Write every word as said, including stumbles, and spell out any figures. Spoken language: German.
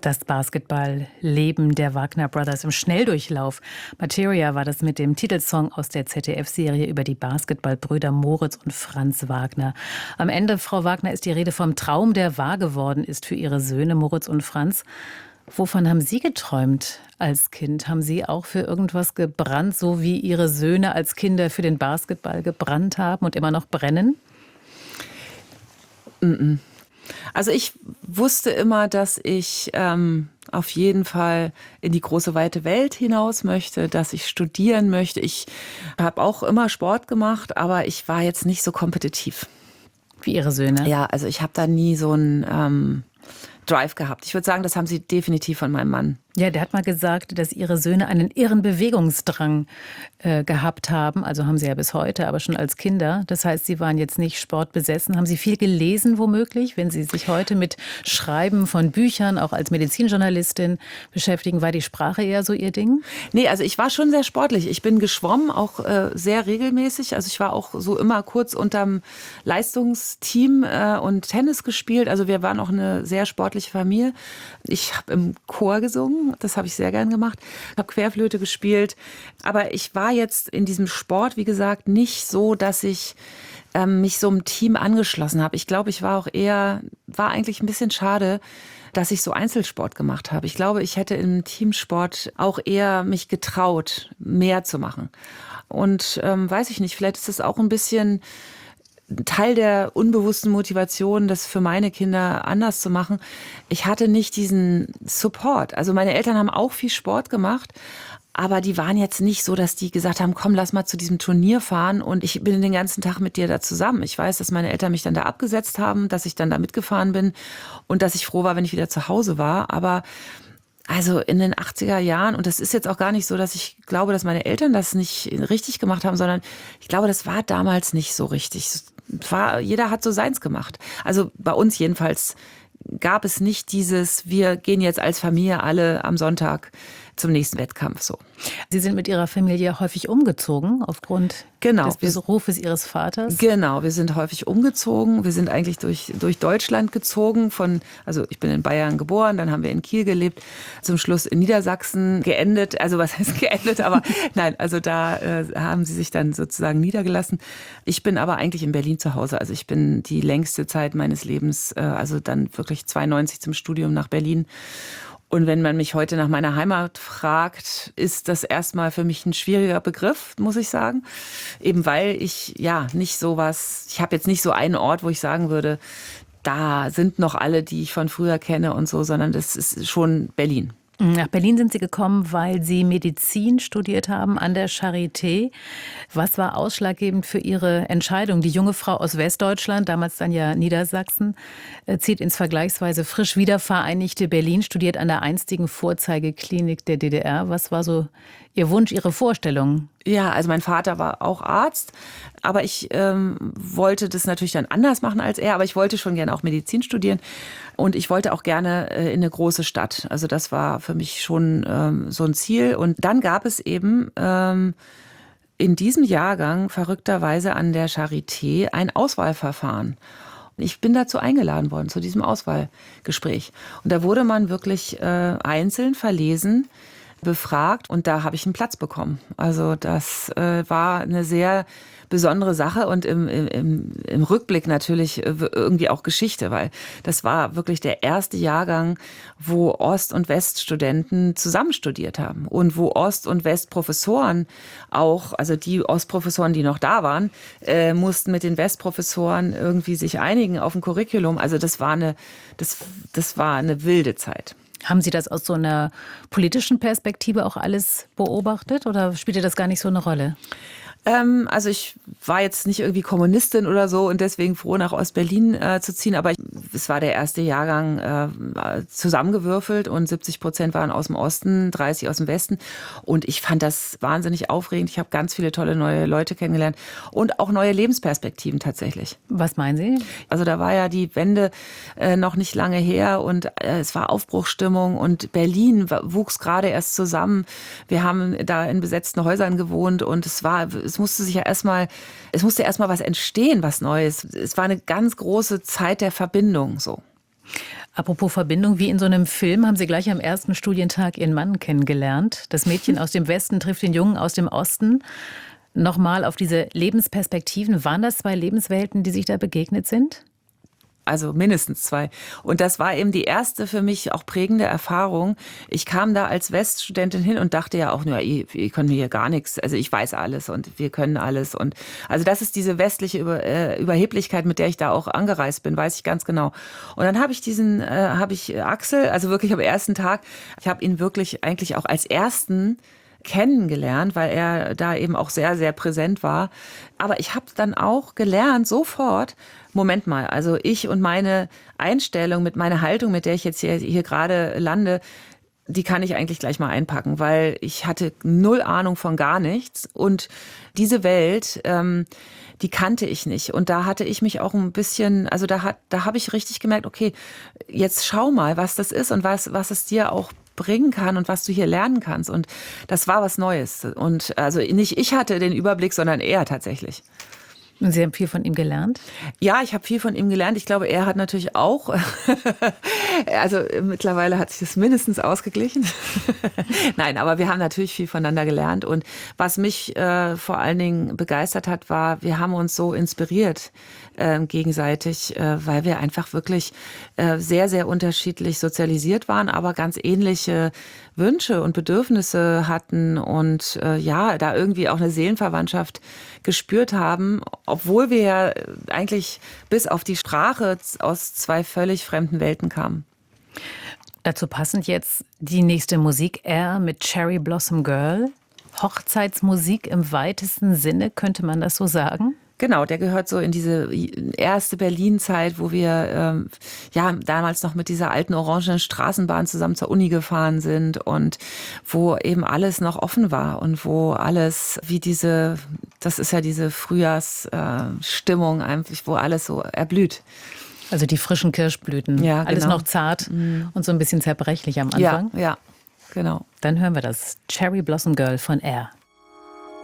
Das Basketball-Leben der Wagner Brothers im Schnelldurchlauf. Materia war das mit dem Titelsong aus der Z D F-Serie über die Basketballbrüder Moritz und Franz Wagner. Am Ende, Frau Wagner, ist die Rede vom Traum, der wahr geworden ist für Ihre Söhne Moritz und Franz. Wovon haben Sie geträumt als Kind? Haben Sie auch für irgendwas gebrannt, so wie Ihre Söhne als Kinder für den Basketball gebrannt haben und immer noch brennen? Mm-mm. Also ich wusste immer, dass ich ähm, auf jeden Fall in die große, weite Welt hinaus möchte, dass ich studieren möchte. Ich habe auch immer Sport gemacht, aber ich war jetzt nicht so kompetitiv. Wie Ihre Söhne? Ja, also ich habe da nie so einen ähm, Drive gehabt. Ich würde sagen, das haben sie definitiv von meinem Mann. Ja, der hat mal gesagt, dass Ihre Söhne einen irren Bewegungsdrang äh, gehabt haben. Also haben sie ja bis heute, aber schon als Kinder. Das heißt, Sie waren jetzt nicht sportbesessen. Haben Sie viel gelesen womöglich, wenn Sie sich heute mit Schreiben von Büchern, auch als Medizinjournalistin beschäftigen? War die Sprache eher so Ihr Ding? Nee, also ich war schon sehr sportlich. Ich bin geschwommen, auch äh, sehr regelmäßig. Also ich war auch so immer kurz unterm Leistungsteam äh, und Tennis gespielt. Also wir waren auch eine sehr sportliche Familie. Ich habe im Chor gesungen. Das habe ich sehr gern gemacht. Ich habe Querflöte gespielt. Aber ich war jetzt in diesem Sport, wie gesagt, nicht so, dass ich ähm, mich so einem Team angeschlossen habe. Ich glaube, ich war auch eher, war eigentlich ein bisschen schade, dass ich so Einzelsport gemacht habe. Ich glaube, ich hätte im Teamsport auch eher mich getraut, mehr zu machen. Und ähm, weiß ich nicht, vielleicht ist es auch ein bisschen Teil der unbewussten Motivation, das für meine Kinder anders zu machen. Ich hatte nicht diesen Support. Also meine Eltern haben auch viel Sport gemacht, aber die waren jetzt nicht so, dass die gesagt haben, komm, lass mal zu diesem Turnier fahren und ich bin den ganzen Tag mit dir da zusammen. Ich weiß, dass meine Eltern mich dann da abgesetzt haben, dass ich dann da mitgefahren bin und dass ich froh war, wenn ich wieder zu Hause war. Aber also in den achtziger Jahren, und das ist jetzt auch gar nicht so, dass ich glaube, dass meine Eltern das nicht richtig gemacht haben, sondern ich glaube, das war damals nicht so richtig. War, jeder hat so seins gemacht. Also bei uns jedenfalls gab es nicht dieses, wir gehen jetzt als Familie alle am Sonntag zum nächsten Wettkampf so. Sie sind mit Ihrer Familie häufig umgezogen aufgrund genau. des Berufes Ihres Vaters? Genau, wir sind häufig umgezogen. Wir sind eigentlich durch, durch Deutschland gezogen. Von, also ich bin in Bayern geboren, dann haben wir in Kiel gelebt, zum Schluss in Niedersachsen geendet. Also was heißt geendet? Aber nein, also da äh, haben sie sich dann sozusagen niedergelassen. Ich bin aber eigentlich in Berlin zu Hause. Also ich bin die längste Zeit meines Lebens, äh, also dann wirklich zweiundneunzig zum Studium nach Berlin. Und wenn man mich heute nach meiner Heimat fragt, ist das erstmal für mich ein schwieriger Begriff, muss ich sagen. Eben weil ich ja nicht so was, ich habe jetzt nicht so einen Ort, wo ich sagen würde, da sind noch alle, die ich von früher kenne und so, sondern das ist schon Berlin. Nach Berlin sind Sie gekommen, weil Sie Medizin studiert haben an der Charité. Was war ausschlaggebend für Ihre Entscheidung? Die junge Frau aus Westdeutschland, damals dann ja Niedersachsen, zieht ins vergleichsweise frisch wiedervereinigte Berlin, studiert an der einstigen Vorzeigeklinik der D D R. Was war so Ihr Wunsch, Ihre Vorstellung? Ja, also mein Vater war auch Arzt, aber ich ähm, wollte das natürlich dann anders machen als er, aber ich wollte schon gerne auch Medizin studieren und ich wollte auch gerne äh, in eine große Stadt. Also das war für mich schon ähm, so ein Ziel. Und dann gab es eben ähm, in diesem Jahrgang verrückterweise an der Charité ein Auswahlverfahren. Ich bin dazu eingeladen worden, zu diesem Auswahlgespräch. Und da wurde man wirklich äh, einzeln verlesen, befragt und da habe ich einen Platz bekommen. Also das äh, war eine sehr besondere Sache und im, im, im Rückblick natürlich irgendwie auch Geschichte, weil das war wirklich der erste Jahrgang, wo Ost- und Weststudenten zusammen studiert haben und wo Ost- und Westprofessoren auch, also die Ostprofessoren, die noch da waren, äh, mussten mit den Westprofessoren irgendwie sich einigen auf ein Curriculum. Also das war eine, das, das war eine wilde Zeit. Haben Sie das aus so einer politischen Perspektive auch alles beobachtet oder spielte das gar nicht so eine Rolle? Ähm, also ich war jetzt nicht irgendwie Kommunistin oder so und deswegen froh, nach Ostberlin äh, zu ziehen. Aber ich, es war der erste Jahrgang äh, zusammengewürfelt und siebzig Prozent waren aus dem Osten, dreißig aus dem Westen. Und ich fand das wahnsinnig aufregend. Ich habe ganz viele tolle neue Leute kennengelernt und auch neue Lebensperspektiven tatsächlich. Was meinen Sie? Also da war ja die Wende äh, noch nicht lange her und äh, es war Aufbruchsstimmung und Berlin wuchs gerade erst zusammen. Wir haben da in besetzten Häusern gewohnt und es war es musste sich ja erstmal, es musste erstmal was entstehen, was Neues. Es war eine ganz große Zeit der Verbindung, so. Apropos Verbindung, wie in so einem Film haben Sie gleich am ersten Studientag Ihren Mann kennengelernt. Das Mädchen aus dem Westen trifft den Jungen aus dem Osten. Nochmal auf diese Lebensperspektiven. Waren das zwei Lebenswelten, die sich da begegnet sind? Also mindestens zwei. Und das war eben die erste für mich auch prägende Erfahrung. Ich kam da als Weststudentin hin und dachte ja auch, nur, ihr, ihr könnt mir hier gar nichts. Also ich weiß alles und wir können alles. Und also das ist diese westliche Über, äh, Überheblichkeit, mit der ich da auch angereist bin, weiß ich ganz genau. Und dann habe ich diesen, äh, habe ich Axel, also wirklich am ersten Tag, ich habe ihn wirklich eigentlich auch als ersten kennengelernt, weil er da eben auch sehr, sehr präsent war. Aber ich habe dann auch gelernt, sofort, Moment mal, also ich und meine Einstellung, mit meiner Haltung, mit der ich jetzt hier, hier gerade lande, die kann ich eigentlich gleich mal einpacken, weil ich hatte null Ahnung von gar nichts. Und diese Welt, ähm, die kannte ich nicht. Und da hatte ich mich auch ein bisschen, also da hat, da habe ich richtig gemerkt, okay, jetzt schau mal, was das ist und was, was es dir auch bringen kann und was du hier lernen kannst. Und das war was Neues. Und also nicht ich hatte den Überblick, sondern er tatsächlich. Und Sie haben viel von ihm gelernt? Ja, ich habe viel von ihm gelernt. Ich glaube, er hat natürlich auch. Also mittlerweile hat sich das mindestens ausgeglichen. Nein, aber wir haben natürlich viel voneinander gelernt. Und was mich äh, vor allen Dingen begeistert hat, war, wir haben uns so inspiriert äh, gegenseitig, äh, weil wir einfach wirklich äh, sehr, sehr unterschiedlich sozialisiert waren, aber ganz ähnliche Wünsche und Bedürfnisse hatten und äh, ja, da irgendwie auch eine Seelenverwandtschaft gespürt haben, obwohl wir ja eigentlich bis auf die Sprache aus zwei völlig fremden Welten kamen. Dazu passend jetzt die nächste Musik, Air mit Cherry Blossom Girl. Hochzeitsmusik im weitesten Sinne, könnte man das so sagen? Genau, der gehört so in diese erste Berlin-Zeit, wo wir ähm, ja damals noch mit dieser alten orangenen Straßenbahn zusammen zur Uni gefahren sind und wo eben alles noch offen war und wo alles wie diese, das ist ja diese Frühjahrsstimmung, äh, einfach, wo alles so erblüht. Also die frischen Kirschblüten, ja, alles genau. noch zart mhm. und so ein bisschen zerbrechlich am Anfang. Ja, ja, genau. Dann hören wir das Cherry Blossom Girl von Air.